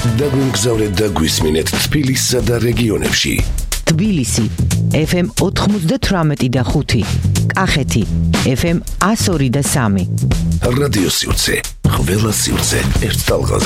დაგვიმგზავრეთ და გვისმინეთ თბილისსა და რეგიონებში. თბილისი FM 98.5, კახეთი FM 102.3. რადიო სივრცე, ყველა სივრცე ერთ ტალღაზე.